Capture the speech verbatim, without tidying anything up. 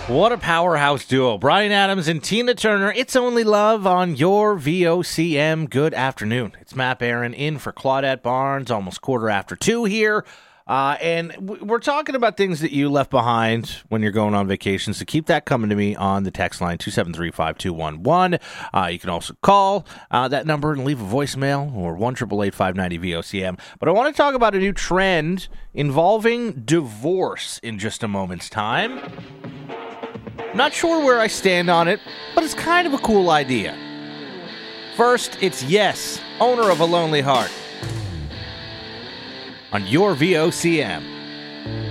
What a powerhouse duo. Bryan Adams and Tina Turner. It's Only Love on your V O C M. Good afternoon. It's Matt Barron in for Claudette Barnes, almost quarter after two here. Uh, and w- we're talking about things that you left behind when you're going on vacation. So keep that coming to me on the text line, two seven three, five two one one. Uh, you can also call uh, that number and leave a voicemail, or one eight eight eight, five nine zero, V O C M. But I want to talk about a new trend involving divorce in just a moment's time. Not sure where I stand on it, but it's kind of a cool idea. First, it's Yes, owner of A Lonely Heart, on your V O C M.